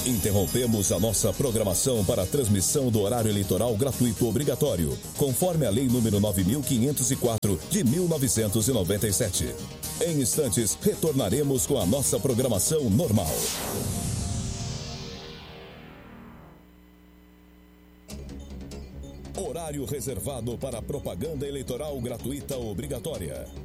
Interrompemos a nossa programação para a transmissão do horário eleitoral gratuito obrigatório, conforme a Lei nº 9.504, de 1997. Em instantes, retornaremos com a nossa programação normal. Horário reservado para propaganda eleitoral gratuita obrigatória.